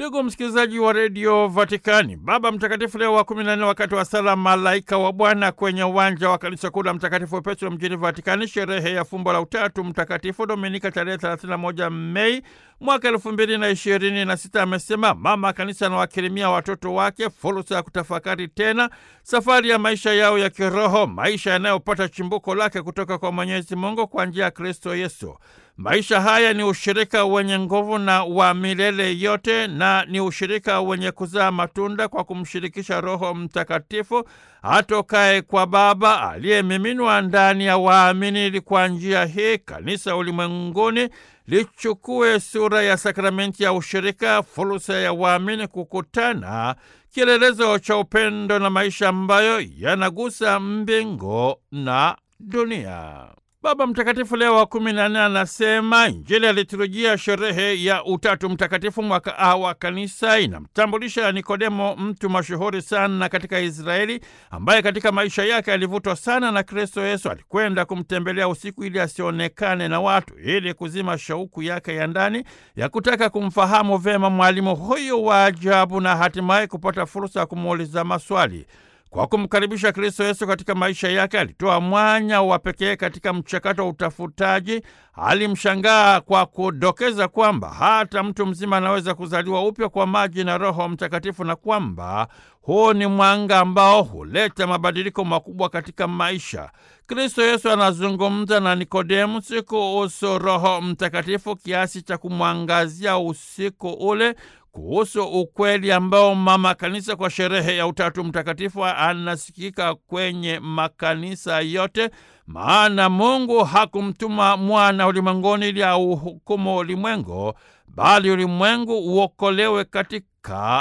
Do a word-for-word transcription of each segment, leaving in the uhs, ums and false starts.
Ndugu msikilizaji wa redio Vatikani, Baba Mtakatifu Leo wa kumi na nne, wakati wa sala Malaika wa Bwana kwenye uwanja wa kanisa kuu la Mtakatifu Petro mjini Vatikani, sherehe ya fumbo la Utatu Mtakatifu Dominika tarehe thelathini na moja Mei mwaka elfu mbili na ishirini na sita, amesema mama kanisa anawakirimia watoto wake fursa ya kutafakari tena safari ya maisha yao ya kiroho, maisha yanayopata chimbuko lake kutoka kwa Mwenyezi Mungu kwa njia ya Kristo Yesu. Maisha haya ni ushirika wenye nguvu na wa milele yote, na ni ushirika wenye kuzaa matunda kwa kumshirikisha Roho Mtakatifu atokaye kwa Baba aliyemiminwa ndani ya waamini, ili kwa njia hii kanisa ulimwenguni lichukue sura ya sakramenti ya ushirika, fursa ya waamini kukutana, kielelezo cha upendo na maisha ambayo yanagusa mbingu na dunia. Baba Mtakatifu Leo wa kumi na nne anasema Injili ya liturujia sherehe ya Utatu Mtakatifu mwaka A wa kanisa inamtambulisha Nikodemo, mtu mashuhuri sana katika Israeli, ambaye katika maisha yake alivutwa sana na Kristo Yesu. Alikwenda kumtembelea usiku ili asionekane na watu, ili kuzima shauku yake ya ndani ya kutaka kumfahamu vema mwalimu huyu wa ajabu, na hatimaye kupata fursa ya kumuuliza maswali. Kwa kumkaribisha Kristo Yesu katika maisha yake, alitoa mwanya wa pekee katika mchakato wa utafutaji. Alimshangaa kwa kudokeza kwamba hata mtu mzima anaweza kuzaliwa upya kwa maji na Roho Mtakatifu, na kwamba huu ni mwanga ambao huleta mabadiliko makubwa katika maisha. Kristo Yesu anazungumza na Nikodemu kuhusu Roho Mtakatifu kiasi cha kumwangazia usiku ule kuhusu ukweli ambao mama kanisa kwa sherehe ya Utatu Mtakatifu anasikika kwenye makanisa yote, maana Mungu hakumtuma mwana ulimwenguni ili auhukumu ulimwengu, bali ulimwengu uokolewe katika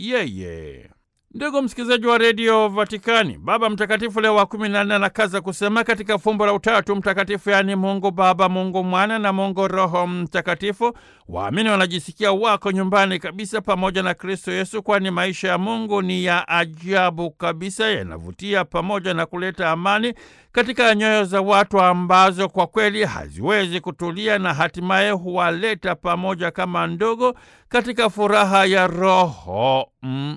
yeye. Ndugu msikilizaji wa redio Vatikani, Baba Mtakatifu Leo wa kumi na nne anakaza kusema katika fumbo la Utatu Mtakatifu, yaani Mungu Baba, Mungu Mwana na Mungu Roho Mtakatifu, waamini wanajisikia wako nyumbani kabisa pamoja na Kristo Yesu, kwani maisha ya Mungu ni ya ajabu kabisa, yanavutia pamoja na kuleta amani katika nyoyo za watu ambazo kwa kweli haziwezi kutulia, na hatimaye huwaleta pamoja kama ndugu katika furaha ya Roho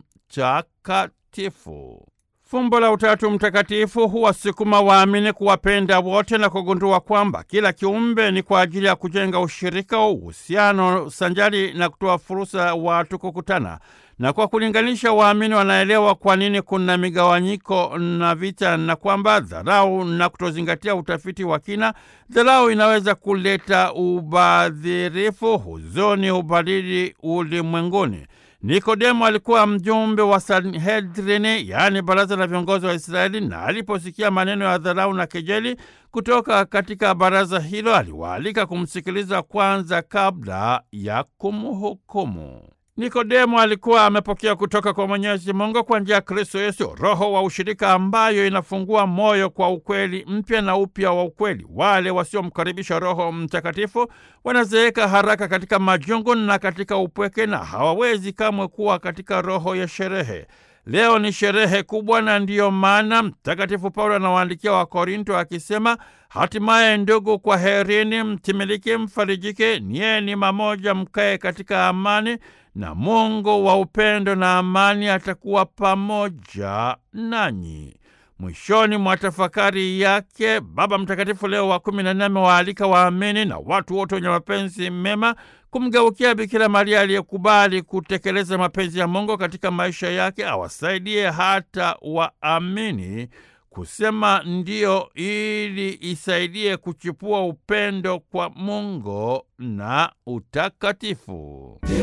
Mtakatifu. Fumbo la Utatu Mtakatifu huwasukuma waamini kuwapenda wote na kugundua kwamba kila kiumbe ni kwa ajili ya kujenga ushirika, uhusiano sanjari na kutoa fursa watu kukutana. Na kwa kulinganisha, waamini wanaelewa kwa nini kuna migawanyiko na vita, na kwamba dharau na kutozingatia utafiti wa kina, dharau inaweza kuleta ubadhirifu, huzuni, ubadili ulimwenguni. Nikodemo alikuwa mjumbe wa Sanhedrini, yaani baraza la viongozi wa Israeli, na aliposikia maneno ya dharau na kejeli kutoka katika baraza hilo, aliwaalika kumsikiliza kwanza kabla ya kumhukumu. Nikodemo alikuwa amepokea kutoka kwa Mwenyezi Mungu kwa njia ya Kristo Yesu roho wa ushirika, ambayo inafungua moyo kwa ukweli mpya na upya wa ukweli. Wale wasiomkaribisha Roho Mtakatifu wanazeeka haraka katika majungu na katika upweke, na hawawezi kamwe kuwa katika roho ya sherehe. Leo ni sherehe kubwa, na ndiyo maana Mtakatifu Paulo anawaandikia Wakorinto akisema, hatimaye ndugu, kwa herini, mtimilike, mfarijike, nieni mamoja, mkae katika amani, na Mungu wa upendo na amani atakuwa pamoja nanyi. Mwishoni mwa tafakari yake, Baba Mtakatifu Leo wa kumi na nne amewaalika waamini na watu wote wenye mapenzi mema kumgeukia Bikira Maria aliyekubali kutekeleza mapenzi ya Mungu katika maisha yake, awasaidie hata waamini kusema ndiyo, ili isaidie kuchipua upendo kwa Mungu na utakatifu.